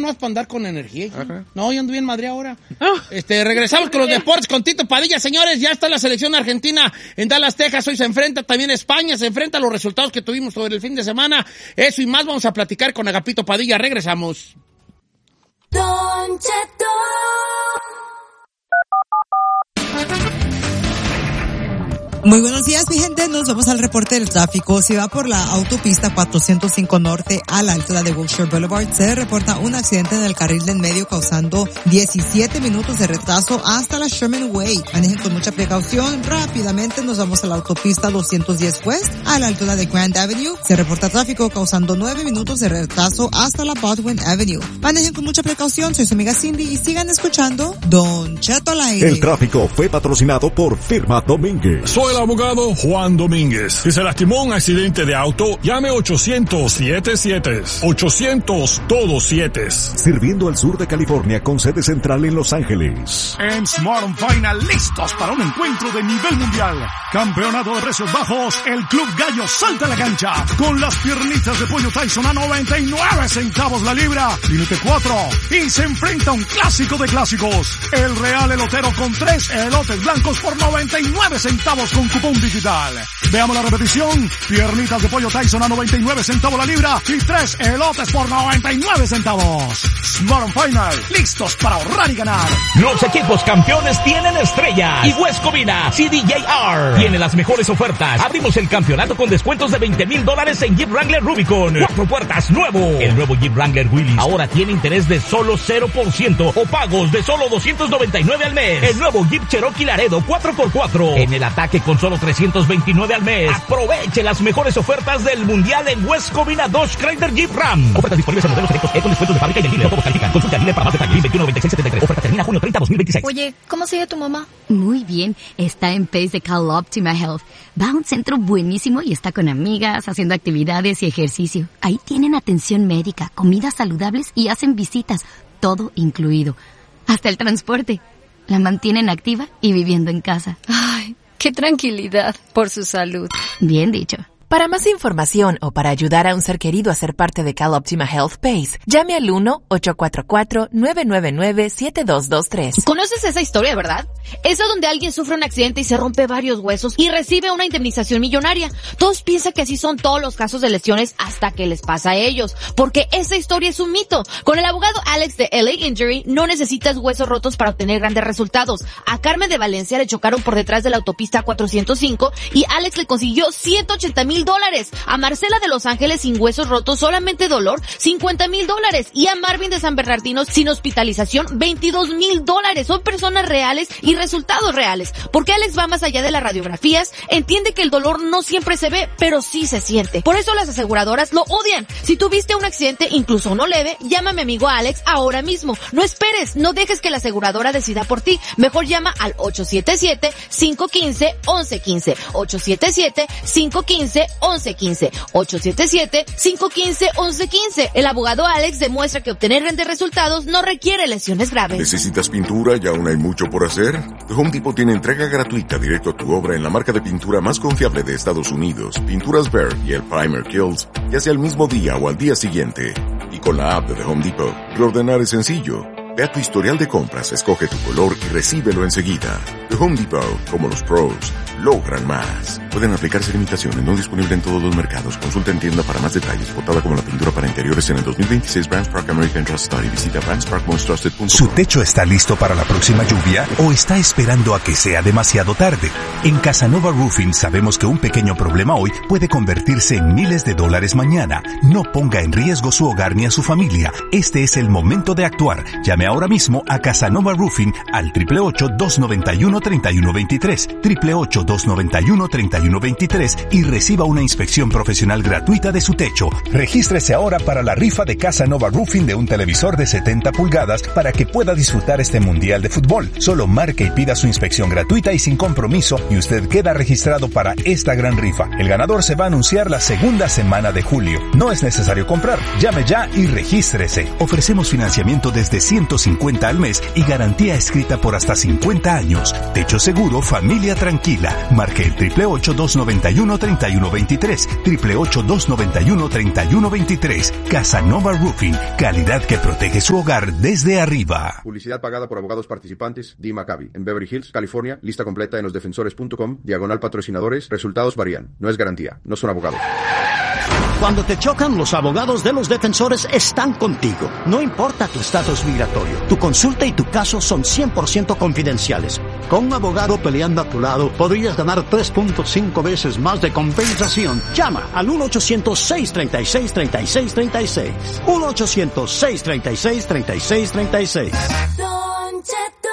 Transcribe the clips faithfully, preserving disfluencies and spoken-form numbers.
no vas para andar con energía. Ajá. No, yo ando bien madre ahora. Oh. Este, regresamos con los deportes con Tito Padilla, señores. Ya está la selección argentina en Dallas, Texas. Hoy se enfrenta también España, se enfrenta a los resultados que tuvimos sobre el fin de semana. Eso y más vamos a platicar con Agapito Padilla. Regresamos. Don Cheto. Muy buenos días, mi gente. Nos vamos al reporte del tráfico. Si va por la autopista cuatrocientos cinco Norte a la altura de Wilshire Boulevard, se reporta un accidente en el carril del medio causando diecisiete minutos de retraso hasta la Sherman Way. Manejen con mucha precaución. Rápidamente nos vamos a la autopista doscientos diez West a la altura de Grand Avenue. Se reporta tráfico causando nueve minutos de retraso hasta la Baldwin Avenue. Manejen con mucha precaución. Soy su amiga Cindy y sigan escuchando Don Cheto al aire. El tráfico fue patrocinado por Firma Domínguez. Soy el abogado Juan Domínguez. Si se lastimó en un accidente de auto, llame ochocientos siete siete. ochocientos todos siete. Sirviendo al sur de California con sede central en Los Ángeles. En Smart and Final, listos para un encuentro de nivel mundial. Campeonato de precios bajos, el Club Gallo salta a la cancha con las piernitas de pollo Tyson a noventa y nueve centavos la libra. Minuto cuatro. Y se enfrenta a un clásico de clásicos. El Real Elotero con tres elotes blancos por noventa y nueve centavos con cupón digital. Veamos la repetición. Piernitas de pollo Tyson a noventa y nueve centavos la libra y tres elotes por noventa y nueve centavos. Smart and Final, listos para ahorrar y ganar. Los equipos campeones tienen estrellas y West Covina C D J R tiene las mejores ofertas. Abrimos el campeonato con descuentos de veinte mil dólares en Jeep Wrangler Rubicon. Cuatro puertas nuevo. El nuevo Jeep Wrangler Willys ahora tiene interés de solo cero por ciento o pagos de solo doscientos noventa y nueve al mes. El nuevo Jeep Cherokee Laredo cuatro por cuatro en el ataque con solo trescientos veintinueve al mes. Aproveche las mejores ofertas del mundial en West Covina Dodge Chrysler Jeep Ram. Ofertas disponibles en modelos selectos E con descuentos de fábrica y en línea. Todos califican. Consulta en línea para más detalles. veintiuno noventa y seis setenta y tres. Oferta termina junio treinta, dos mil veintiséis. Oye, ¿cómo sigue tu mamá? Muy bien. Está en Pace de Cal Optima Health. Va a un centro buenísimo y está con amigas, haciendo actividades y ejercicio. Ahí tienen atención médica, comidas saludables y hacen visitas. Todo incluido. Hasta el transporte. La mantienen activa y viviendo en casa. Ay, qué tranquilidad por su salud. Bien dicho. Para más información o para ayudar a un ser querido a ser parte de Cal Optima Health Pace, llame al uno ocho cuatro cuatro, nueve nueve nueve, siete dos dos tres. ¿Conoces esa historia, verdad? Esa donde alguien sufre un accidente y se rompe varios huesos y recibe una indemnización millonaria. Todos piensan que así son todos los casos de lesiones hasta que les pasa a ellos, porque esa historia es un mito. Con el abogado Alex de L A Injury no necesitas huesos rotos para obtener grandes resultados. A Carmen de Valencia le chocaron por detrás de la autopista cuatrocientos cinco y Alex le consiguió ciento ochenta mil dólares. A Marcela de Los Ángeles sin huesos rotos, solamente dolor, cincuenta mil dólares. Y a Marvin de San Bernardino sin hospitalización, veintidós mil dólares. Son personas reales y resultados reales. Porque Alex va más allá de las radiografías, entiende que el dolor no siempre se ve, pero sí se siente. Por eso las aseguradoras lo odian. Si tuviste un accidente, incluso uno leve, llama a mi amigo Alex ahora mismo. No esperes, no dejes que la aseguradora decida por ti. Mejor llama al ocho siete siete, cinco uno cinco, once quince. ocho siete siete, cinco uno cinco, once quince. ocho siete siete, cinco uno cinco, once quince. El abogado Alex demuestra que obtener grandes resultados no requiere lesiones graves. ¿Necesitas pintura y aún hay mucho por hacer? Home Depot tiene entrega gratuita directo a tu obra en la marca de pintura más confiable de Estados Unidos, Pinturas Behr y el Primer Kills, ya sea el mismo día o al día siguiente. Y con la app de The Home Depot, reordenar es sencillo. Ve a tu historial de compras, escoge tu color y recíbelo enseguida. The Home Depot, como los pros, logran más. Pueden aplicarse limitaciones, no disponible en todos los mercados. Consulta en tienda para más detalles. Votada como la pintura para interiores en el dos mil veintiséis Brands Park American Trust Study. Visita brands park most trusted punto com. ¿Su techo está listo para la próxima lluvia o está esperando a que sea demasiado tarde? En Casanova Roofing sabemos que un pequeño problema hoy puede convertirse en miles de dólares mañana. No ponga en riesgo su hogar ni a su familia. Este es el momento de actuar. Llame ahora mismo a Casanova Roofing al ocho ocho ocho, dos nueve uno, tres uno dos tres, ocho ocho ocho, dos nueve uno, tres uno dos tres y reciba una inspección profesional gratuita de su techo. Regístrese ahora para la rifa de Casanova Roofing de un televisor de setenta pulgadas para que pueda disfrutar este mundial de fútbol. Solo marque y pida su inspección gratuita y sin compromiso y usted queda registrado para esta gran rifa. El ganador se va a anunciar la segunda semana de julio. No es necesario comprar. Llame ya y regístrese. Ofrecemos financiamiento desde ciento ciento cincuenta al mes y garantía escrita por hasta cincuenta años. Techo seguro, familia tranquila. Marque el triple ocho, dos noventa y uno, treinta y uno veintitrés. Triple ocho, dos noventa y uno, treinta y uno veintitrés. Casanova Roofing. Calidad que protege su hogar desde arriba. Publicidad pagada por abogados participantes. D. Maccabi. En Beverly Hills, California. Lista completa en los defensores punto com. Diagonal patrocinadores. Resultados varían. No es garantía. No son abogados. Cuando te chocan, los abogados de los defensores están contigo. No importa tu estatus migratorio, tu consulta y tu caso son cien por ciento confidenciales. Con un abogado peleando a tu lado, podrías ganar tres punto cinco veces más de compensación. Llama al uno ochocientos, seis treinta y seis, treinta y seis treinta y seis. uno ochocientos, seis treinta y seis, treinta y seis treinta y seis. Don Cheto.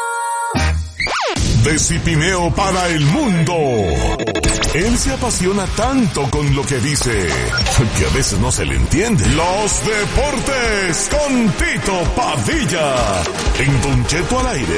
Decipineo para el mundo. Él se apasiona tanto con lo que dice que a veces no se le entiende. Los deportes con Tito Padilla en Don Cheto al aire.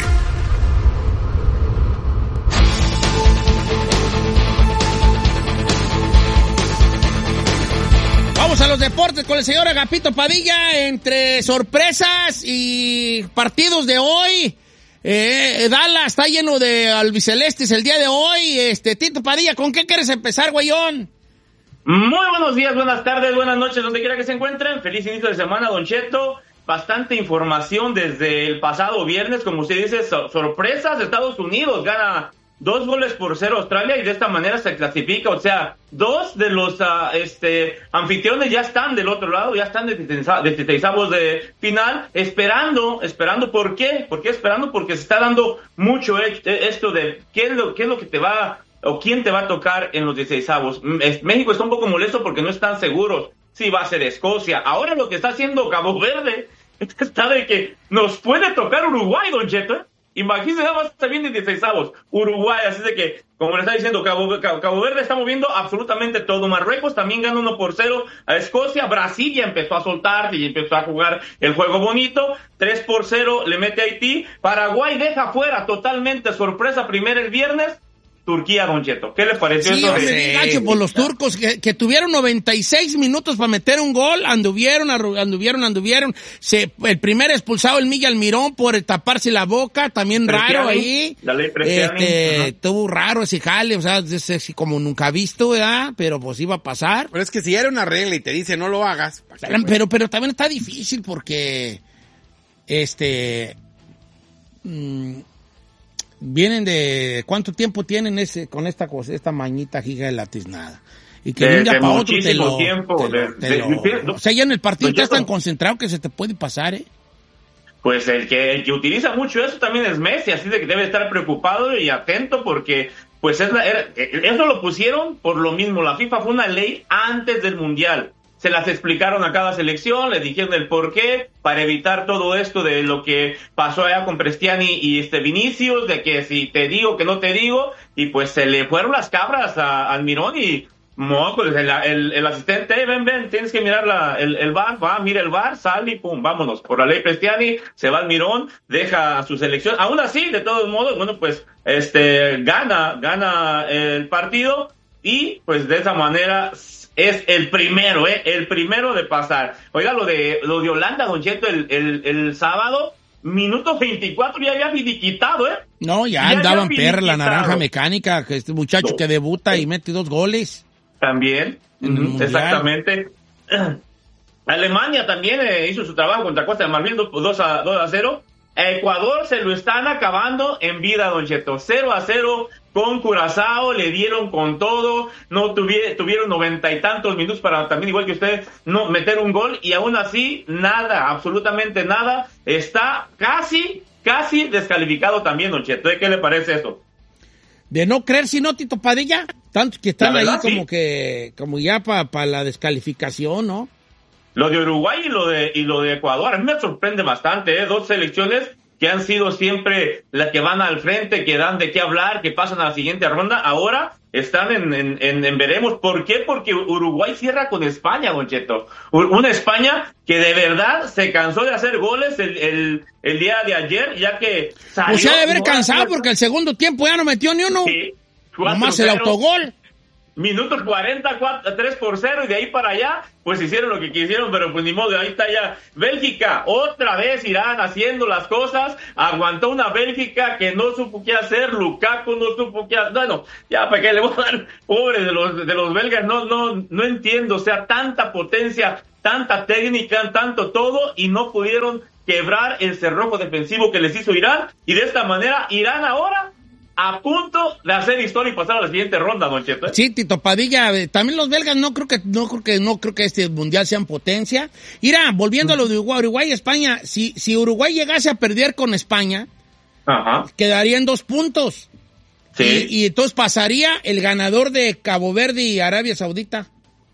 Vamos a los deportes con el señor Agapito Padilla. Entre sorpresas y partidos de hoy, Eh, Dallas está lleno de albicelestes el día de hoy. Este, Tito Padilla, ¿con qué quieres empezar, güeyón? Muy buenos días, buenas tardes, buenas noches, donde quiera que se encuentren. Feliz inicio de semana, Don Cheto. Bastante información desde el pasado viernes, como usted dice, so- sorpresas. Estados Unidos gana dos goles por cero a Australia y de esta manera se clasifica. O sea, dos de los uh, este anfitriones ya están del otro lado, ya están de dieciséisavos de final, esperando, esperando. ¿Por qué? ¿Por qué esperando? Porque se está dando mucho esto de qué es lo, qué es lo que te va o quién te va a tocar en los dieciséisavos. México está un poco molesto porque no están seguros si va a ser Escocia. Ahora lo que está haciendo Cabo Verde está de que nos puede tocar Uruguay, Don Cheto, ¿eh? Imagínense nada más, está bien en dieciséisavos, Uruguay, así de que, como le está diciendo, Cabo, Cabo, Cabo Verde está moviendo absolutamente todo. Marruecos también gana uno por cero a Escocia. Brasil ya empezó a soltarse y empezó a jugar el juego bonito. tres por cero le mete a Haití. Paraguay deja fuera totalmente, sorpresa, primero el viernes. Turquía, Don Cheto. ¿Qué le pareció sí, eso? Hombre, de... gacho por los turcos que, que tuvieron noventa y seis minutos para meter un gol, anduvieron, anduvieron, anduvieron. Se, el primer expulsado, el Miguel Almirón, por taparse la boca, también Prestiani, raro ahí. La ley Prestiani. Este, estuvo raro ese jale, o sea, es, es como nunca visto, ¿verdad? Pero pues iba a pasar. Pero es que si era una regla y te dice no lo hagas. Pero, pero, pero también está difícil porque, este, mmm, vienen de cuánto tiempo tienen ese con esta cosa, esta mañita giga de la tiznada. Y que de un día para otro te lo, tiempo, te lo, de, te de, lo, de, de, o sea, ya en el partido estás tan concentrado que se te puede pasar, ¿eh? Pues el que, el que utiliza mucho eso también es Messi, así de que debe estar preocupado y atento porque pues es la, era, eso lo pusieron por lo mismo. La FIFA fue una ley antes del Mundial. Se las explicaron a cada selección, les dijeron el por qué, para evitar todo esto de lo que pasó allá con Prestiani y este Vinicius, de que si te digo, que no te digo, y pues se le fueron las cabras a Almirón y moco, el, el, el asistente, hey, ven, ven, tienes que mirar la, el, el V A R, va, mira el V A R, sale y pum, vámonos. Por la ley Prestiani, se va Almirón, deja a su selección. Aún así, de todos modos, bueno, pues, este, gana, gana el partido y pues de esa manera es el primero, ¿eh? El primero de pasar. Oiga, lo de lo de Holanda, Don Cheto, el, el, el sábado, minuto veinticuatro, ya había finiquitado, ¿eh? No, ya, ya andaban perra la naranja mecánica, que este muchacho no. que debuta y mete dos goles. También, uh-huh, exactamente. Alemania también eh, hizo su trabajo contra Costa de Marfil, dos a cero. Ecuador se lo están acabando en vida, Don Cheto. cero a cero con Curazao, le dieron con todo, no tuvi- tuvieron noventa y tantos minutos para también, igual que usted, no meter un gol, y aún así, nada, absolutamente nada, está casi, casi descalificado también, Don Cheto. ¿Qué le parece eso? De no creer, si no, Tito Padilla, tanto que están verdad, ahí como sí. que, como ya para pa la descalificación, ¿no? Lo de Uruguay y lo de y lo de Ecuador, a mí me sorprende bastante, ¿eh? Dos selecciones que han sido siempre las que van al frente, que dan de qué hablar, que pasan a la siguiente ronda, ahora están en, en, en, en veremos. ¿Por qué? Porque Uruguay cierra con España, Don Cheto. Una España que de verdad se cansó de hacer goles el, el, el día de ayer, ya que salió... O sea, de haber cansado porque el segundo tiempo ya no metió ni uno. Sí, nomás el autogol. minutos cuarenta, tres por cero, y de ahí para allá, pues hicieron lo que quisieron, pero pues ni modo, ahí está ya. Bélgica, otra vez Irán haciendo las cosas, aguantó una Bélgica que no supo qué hacer, Lukaku no supo qué hacer, bueno, ya para qué le voy a dar, pobre de los, de los belgas, no, no, no entiendo, o sea, tanta potencia, tanta técnica, tanto todo, y no pudieron quebrar el cerrojo defensivo que les hizo Irán, y de esta manera, Irán ahora a punto de hacer historia y pasar a la siguiente ronda, Don Cheto, ¿eh? Sí, Tito Padilla, eh, también los belgas no creo que no creo que no creo que este mundial sean potencia. Mira, volviendo a lo de Uruguay, Uruguay y España, si si Uruguay llegase a perder con España, ajá, quedaría en dos puntos. Sí. Y, y entonces pasaría el ganador de Cabo Verde y Arabia Saudita.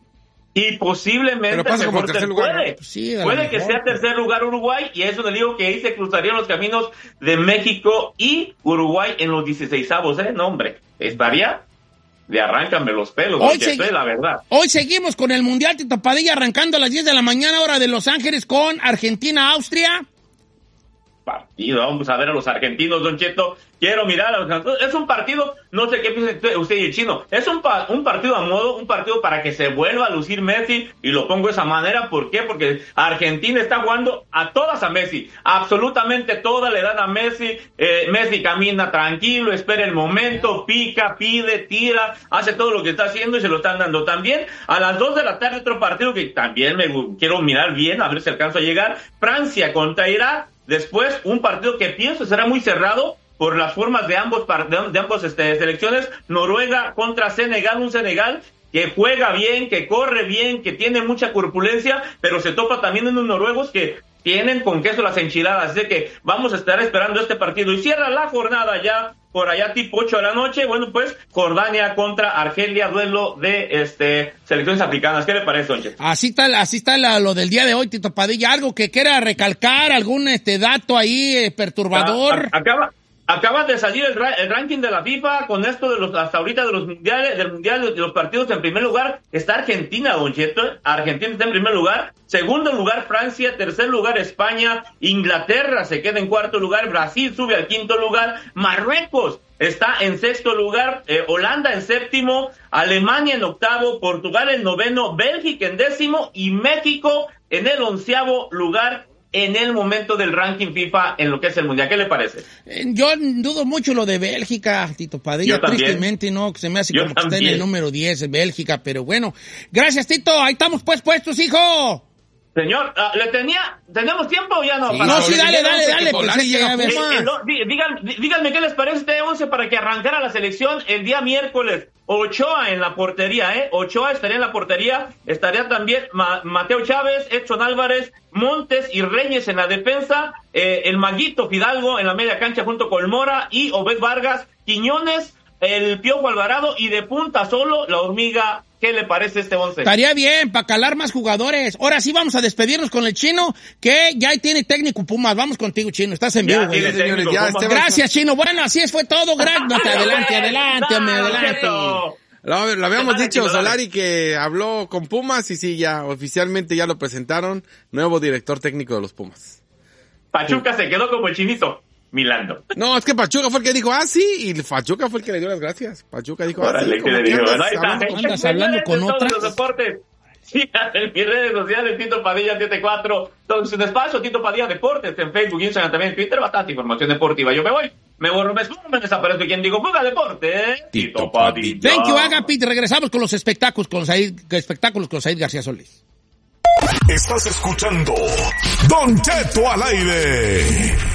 Y posiblemente pasa como mejor tercer te lugar, puede, ¿no? Sí, puede que mejor, sea tercer lugar Uruguay, y eso le digo que ahí se cruzarían los caminos de México y Uruguay en los dieciseisavos, ¿eh? No, hombre, estaría de arráncame los pelos, hoy porque esto es la verdad. Hoy seguimos con el Mundial, Tito Padilla, arrancando a las diez de la mañana, hora de Los Ángeles, con Argentina-Austria. Partido, vamos a ver a los argentinos, Don Cheto. Quiero mirar a los argentinos. Es un partido, no sé qué piensa usted y el chino. Es un, pa- un partido a modo, un partido para que se vuelva a lucir Messi, y lo pongo de esa manera. ¿Por qué? Porque Argentina está jugando a todas a Messi. Absolutamente todas le dan a Messi. Eh, Messi camina tranquilo, espera el momento, pica, pide, tira, hace todo lo que está haciendo y se lo están dando. También a las dos de la tarde otro partido que también me quiero mirar bien, a ver si alcanzo a llegar. Francia contra Irak. Después, un partido que pienso será muy cerrado por las formas de ambos de, de ambos este, selecciones. Noruega contra Senegal, un Senegal que juega bien, que corre bien, que tiene mucha corpulencia, pero se topa también en unos noruegos que tienen con queso las enchiladas. Así que vamos a estar esperando este partido. Y cierra la jornada ya por allá tipo ocho de la noche. Bueno, pues Jordania contra Argelia, duelo de este selecciones africanas. ¿Qué le parece, Don Cheto? Así está, así está la, lo del día de hoy, Tito Padilla. ¿Algo que quiera recalcar? ¿Algún este dato ahí eh, perturbador? A, a, acaba... Acaba de salir el, ra- el ranking de la FIFA con esto de los, hasta ahorita de los mundiales, del mundial de los partidos. En primer lugar está Argentina, Don Cheto. Argentina está en primer lugar. Segundo lugar Francia. Tercer lugar España. Inglaterra se queda en cuarto lugar. Brasil sube al quinto lugar. Marruecos está en sexto lugar. Eh, Holanda en séptimo. Alemania en octavo. Portugal en noveno. Bélgica en décimo. Y México en el onceavo lugar en el momento del ranking FIFA en lo que es el mundial. ¿Qué le parece? Yo dudo mucho lo de Bélgica, Tito Padilla, tristemente, no, que se me hace Yo como que también. está en el número diez de Bélgica, pero bueno. Gracias, Tito, ahí estamos pues puestos, hijo. Señor, uh, ¿le tenía, tenemos tiempo o ya no? Sí, no, sí, dale, dale, dale, pues, pues, sí, a ver. eh, eh, no, dí- digan- dí- díganme qué les parece este once para que arrancara la selección el día miércoles. Ochoa en la portería, ¿eh? Ochoa estaría en la portería, estaría también Ma- Mateo Chávez, Edson Álvarez, Montes y Reyes en la defensa, eh, el Maguito Fidalgo en la media cancha junto con Mora y Obed Vargas, Quiñones, el Piojo Alvarado, y de punta solo la Hormiga. ¿Qué le parece este once? Estaría bien, para calar más jugadores. Ahora sí vamos a despedirnos con el Chino, que ya tiene técnico Pumas. Vamos contigo, Chino, estás en Ya vivo, güey. tiene técnico Pumas. Gracias, Chino. Bueno, así es, fue todo. Gracias. Adelante, adelante, hombre, adelante. Lo, lo habíamos Dale, dicho, Chino, dale. Solari, que habló con Pumas y sí, ya oficialmente ya lo presentaron, nuevo director técnico de los Pumas. Pachuca se quedó como el Chinito, milando. No, es que Pachuca fue el que dijo, ah, sí, y Pachuca fue el que le dio las gracias. Pachuca dijo, ah, Órale, sí, ¿qué como le que digo? andas No, ahí está. hablando con- ¿Andas hablando con Todos otras? los deportes. Sí, en mis redes sociales, Tito Padilla setenta y cuatro. Entonces, un espacio, Tito Padilla Deportes, en Facebook, Instagram, también en Twitter, bastante información deportiva. Yo me voy, me borro, me escondo, me desaparezco. ¿Quién digo? Fuga Deporte. Tito Padilla. Thank you, Agapit. Regresamos con los espectáculos con Said, espectáculos con Said García Solís. Estás escuchando Don Cheto al aire.